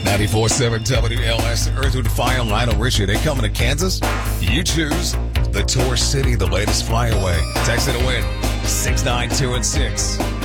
94.7 WLS, Earth with Fire, Lionel Richie. They coming to Kansas? You choose the Tour City, the latest flyaway. Text it to win 692 and 6.